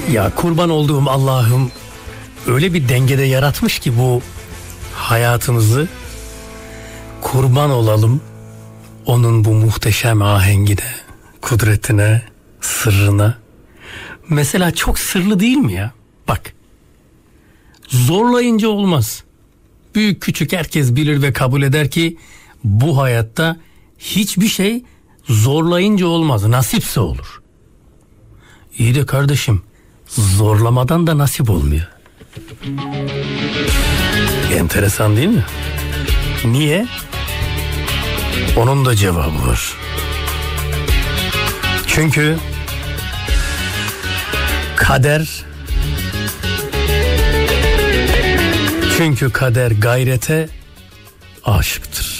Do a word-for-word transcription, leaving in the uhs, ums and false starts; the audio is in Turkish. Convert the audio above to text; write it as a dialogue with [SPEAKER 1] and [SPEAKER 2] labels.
[SPEAKER 1] Ya kurban olduğum Allah'ım öyle bir dengede yaratmış ki bu hayatımızı, kurban olalım onun bu muhteşem ahengine, kudretine, sırrına. Mesela çok sırlı değil mi ya? Bak, zorlayınca olmaz. Büyük küçük herkes bilir ve kabul eder ki bu hayatta hiçbir şey zorlayınca olmaz, nasipse olur. İyi de kardeşim, zorlamadan da nasip olmuyor. Enteresan değil mi? Niye? Onun da cevabı var. Çünkü kader Çünkü kader gayrete aşıktır.